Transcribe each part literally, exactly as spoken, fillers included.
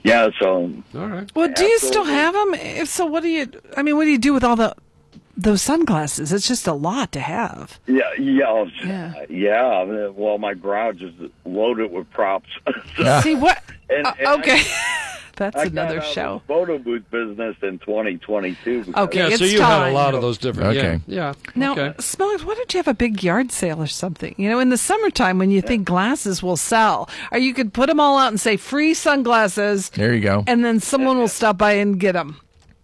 Yeah, so. All right. Well, do you Absolutely. still have them? If so, what do you? I mean, what do you do with all the those sunglasses? It's just a lot to have. Yeah, yeah, Yeah. yeah. Well, my garage is loaded with props. Yeah. See what? And- uh, and okay, that's I another got out show. of the photo booth business in twenty twenty-two. because- Okay. Yeah, so it's you had a time. lot of those different. Okay. Yeah. yeah. Now, okay. Smollett, why don't you have a big yard sale or something? You know, in the summertime when you think glasses will sell, or you could put them all out and say free sunglasses, There you go. and then someone will stop by and get them.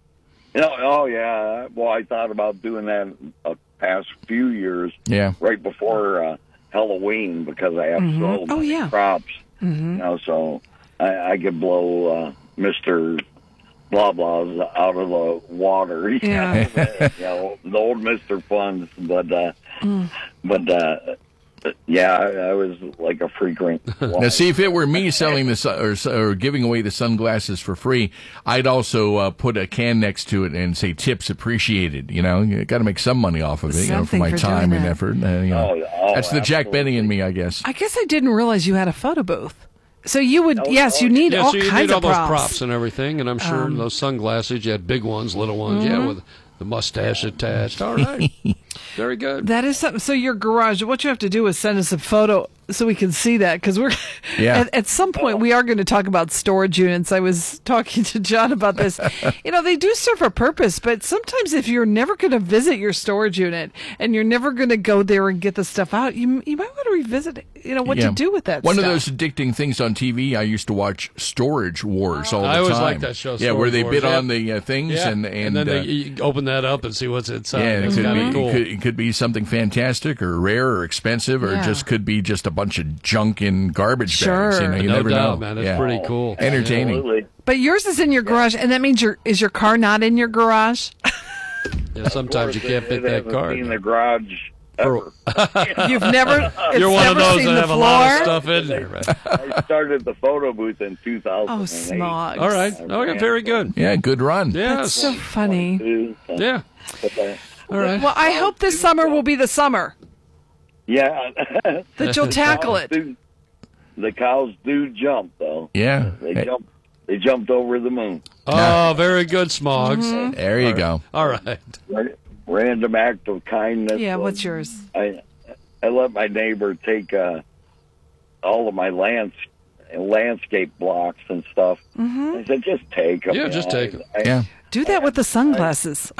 You know, oh, yeah. Well, I thought about doing that a past few years, Yeah. right before uh, Halloween, because I have so Oh, many yeah. props. You know, so I, I could blow uh, Mister Blah Blahs out of the water. you Yeah. know, you know, the old Mister Funds, but uh, but uh, yeah, I, I was like a frequent. Now, see, if it were me selling the sun, or, or giving away the sunglasses for free, I'd also uh, put a can next to it and say "tips appreciated." You know, you got to make some money off of it, you know, for Something my for time doing and that. effort. Uh, you know, Oh, oh, that's the Jack absolutely. Benny in me, I guess. I guess I didn't realize you had a photo booth. So you would, Oh, yes, oh, you need Yeah, all so you kinds need all of those props. props and everything, and I'm sure Um, those sunglasses, you had big ones, little ones, Mm-hmm. yeah, with the mustache attached. All right. Very good. That is something. So your garage, what you have to do is send us a photo so we can see that, because we're Yeah. at, at some point we are going to talk about storage units. I was talking to John about this. You know, they do serve a purpose, but sometimes if you're never going to visit your storage unit and you're never going to go there and get the stuff out, you you might want to revisit it. You know what Yeah. to do with that One stuff. of those addicting things on T V, I used to watch Storage Wars all the I time. always liked that show, Yeah, where Storage they Wars, bid yeah. on the uh, things Yeah. and, and, then uh, they, you open that up and see what's inside. yeah, it It's could kind be of cool. it could, it could be something fantastic or rare or expensive, or Yeah. it just could be just a bunch of junk in garbage Sure. bags. You know, you no never doubt, know. man. It's Yeah. pretty cool. Entertaining. Absolutely. But yours is in your garage, and that means your is your car not in your garage? Yeah, sometimes you can't fit I that haven't car. seen the garage ever. You've never. It's You're one of never those seen that the have a floor? lot of stuff in there. Right? I started the photo booth in two thousand eight. Oh, smog. All right. Oh, yeah, very good. Yeah, good run. That's Yes. so funny. Yeah. But, uh, All right. Well, I hope this summer will be the summer yeah. that you'll tackle it. Do- The cows do jump, though. Yeah. They Hey, jump. They jumped over the moon. Oh, very good, Smogs. Mm-hmm. there you go. All right. Random act of kindness. Yeah, Uh, what's yours? I I let my neighbor take uh, all of my lands landscape blocks and stuff. Mm-hmm. I said, just take them. Yeah, just take 'em. Yeah. Do that with the sunglasses.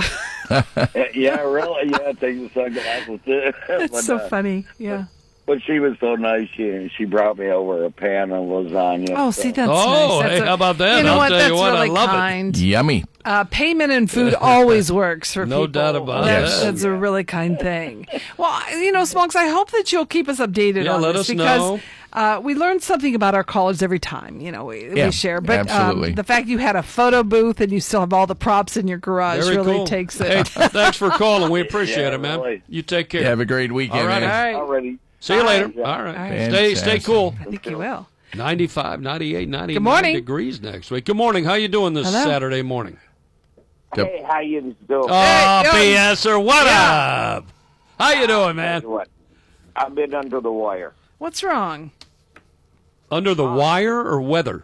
Yeah, really. Yeah, take the sunglasses. That's But, so uh, funny. Yeah. But she was so nice. She she brought me over a pan of lasagna. Oh, so- see, that's Oh, nice. That's hey, a- how about that? You know I'll what? tell That's you what, I really love it. kind. Yummy. Uh, payment in food always works for No people. doubt about that's, that. That's a really kind thing. Well, you know, Smokes, I hope that you'll keep us updated Yeah, on let this us because know. Uh, we learn something about our college every time, you know, we, Yeah, we share. But absolutely. um, the fact you had a photo booth and you still have all the props in your garage Very really cool. takes Hey, it. thanks for calling. We appreciate Yeah, it, man. really. You take care. Have a great weekend, All right. man. All right. Already. See you later. Yeah. All right. All Stay, right. stay Fantastic. cool. I think you will. ninety-five, ninety-eight, ninety-nine Good morning. degrees next week. Good morning. How you doing this Hello. Saturday morning? Hey, how you doing? Oh, yo. B S er, what Yeah. up? How you doing, man? What? I've been under the wire. What's wrong? Under the wire or weather?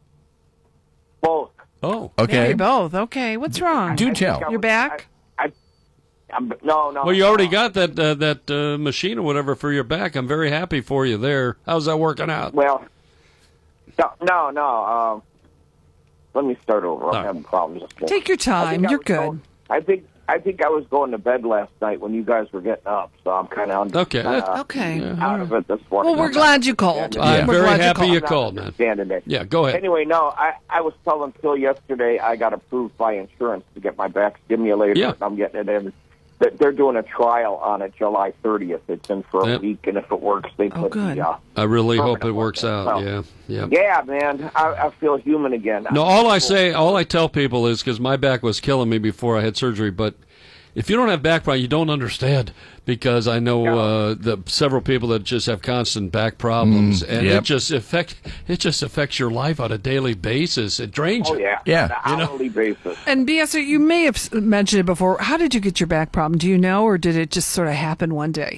Both. Oh. Okay. Maybe both. Okay. What's wrong? Do tell. You're back? I, I'm, no, no. Well, you already got that uh, that uh, machine or whatever for your back. I'm very happy for you there. How's that working out? Well, no, no, no. Um, let me start over. I'm right. having problems. Take your I time. think I You're was good. Going, I think I think I was going to bed last night when you guys were getting up, so I'm kind of Okay, uh, that's- Okay. out of it this morning. Well, we're glad you called. I'm We're very glad happy you called. called, man. Understanding it. Yeah, go ahead. Anyway, no, I, I was telling Phil yesterday I got approved by insurance to get my back stimulator, Yeah. and I'm getting it in. Th- They're doing a trial on it July thirtieth. It's in for a Yep. week, and if it works, they Oh, put good. the... Uh, I really hope it permanent works one. out. So- Yeah, yeah. yeah, man, I, I feel human again. No, all I say, all I tell people is because my back was killing me before I had surgery. But if you don't have back problem, you don't understand. Because I know uh, the several people that just have constant back problems, and yep. it just affect it just affects your life on a daily basis. It drains Oh, you. yeah. Yeah. On an hourly basis. And B S, you may have s- mentioned it before. How did you get your back problem? Do you know, or did it just sort of happen one day? Just,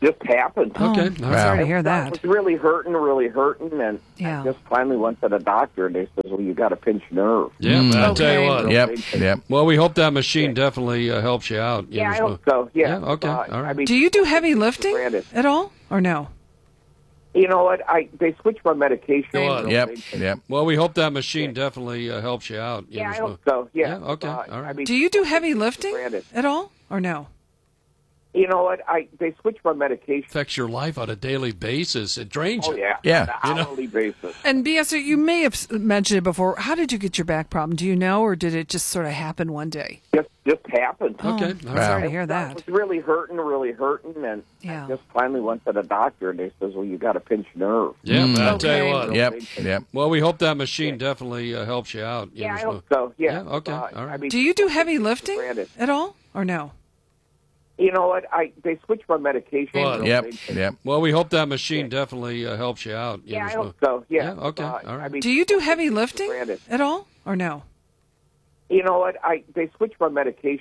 just happened. Oh, Okay. I'm All right. sorry to hear I that. was really hurting, really hurting, and Yeah. I just finally went to the doctor, and they said, well, you got a pinched nerve. Yeah, Mm. I'll tell you Okay. what. Yep, yep. Well, we hope that machine definitely uh, helps you out. You Yeah, I know, hope so. Yeah. Yeah, okay, Uh, all right. I mean, Do you do heavy lifting Granted. at all, or no? You know what? I They switched my medication. Go on. real Yep, big. yep. Well, we hope that machine definitely uh, helps you out. You Yeah, I know, hope so. Yeah. Yeah, okay, Uh, all right. I mean, Do you do heavy lifting Granted. at all, or no? You know what? I They switched my medication. Affects your life on a daily basis. It drains Oh, you. yeah. Yeah. On an hourly basis. And B S, you may have s- mentioned it before. How did you get your back problem? Do you know, or did it just sort of happen one day? Just just happened. Oh, Okay, I'm all right. sorry to hear I that. was really hurting, really hurting, and Yeah. I just finally went to the doctor, and they says, well, you got a pinched nerve. Yeah, Mm. I'll tell you Okay. what. Yep, yep. Well, we hope that machine definitely uh, helps you out. You Yeah, I know, hope so. Yeah. Yeah, okay, Uh, all right. I mean, Do you do heavy lifting Granted. at all, or no? You know what? I They switched my medication. Go on. real Yep, big. yep. Well, we hope that machine definitely uh, helps you out. You Yeah, I know, hope so. Yeah. Yeah, okay, Uh, all right. I mean, Do you do heavy lifting Granted. at all, or no? You know what? I They switched my medication.